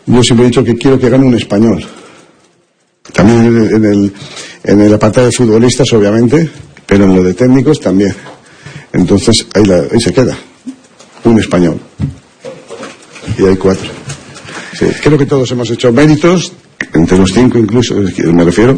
yo siempre he dicho que quiero que gane un español. También en el apartado de futbolistas, obviamente, pero en lo de técnicos también. Entonces, ahí se queda. Un español. Y hay 4. Sí, creo que todos hemos hecho méritos, entre los 5 incluso, me refiero.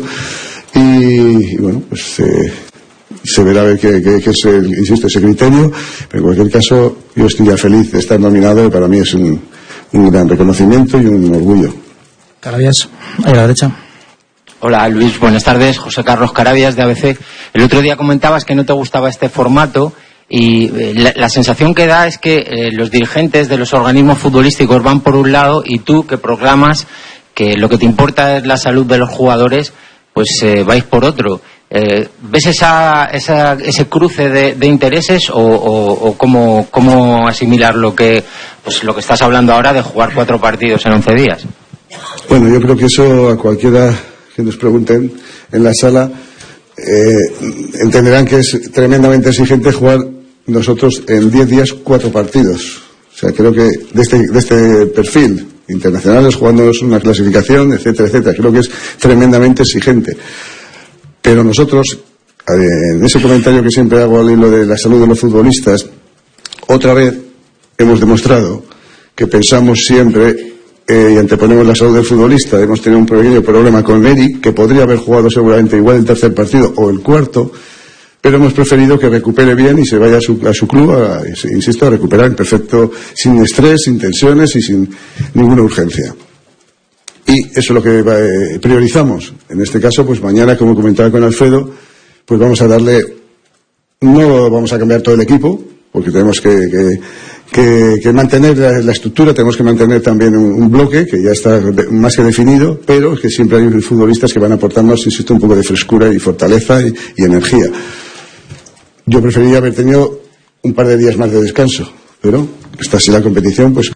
Y bueno, pues se verá a ver qué es, insisto, ese criterio. Pero en cualquier caso, yo estaría feliz de estar nominado y para mí es un gran reconocimiento y un orgullo. Carabias, ahí a la derecha. Hola Luis, buenas tardes. José Carlos Carabias de ABC. El otro día comentabas que no te gustaba este formato y la sensación que da es que los dirigentes de los organismos futbolísticos van por un lado y tú, que proclamas que lo que te importa es la salud de los jugadores, pues vais por otro. ¿Ves ese cruce de intereses o cómo asimilar lo que estás hablando ahora de jugar 4 partidos en 11 días? Bueno, yo creo que eso a cualquiera que nos pregunten en la sala entenderán que es tremendamente exigente jugar nosotros en 10 días 4 partidos. O sea, creo que de este perfil, internacionales jugándonos una clasificación, etcétera, etcétera, creo que es tremendamente exigente. Pero nosotros, en ese comentario que siempre hago al hilo de la salud de los futbolistas, otra vez hemos demostrado que pensamos siempre y anteponemos la salud del futbolista. Hemos tenido un pequeño problema con Eric, que podría haber jugado seguramente igual el tercer partido o el cuarto, pero hemos preferido que recupere bien y se vaya a su club, insisto, a recuperar perfecto, sin estrés, sin tensiones y sin ninguna urgencia. Y eso es lo que priorizamos. En este caso, pues mañana, como comentaba con Alfredo, pues vamos a darle, no vamos a cambiar todo el equipo, porque tenemos que mantener la estructura, tenemos que mantener también un bloque que ya está más que definido, pero que siempre hay futbolistas que van aportarnos, insisto, un poco de frescura y fortaleza y energía. Yo preferiría haber tenido un par de días más de descanso, pero esta es la competición, pues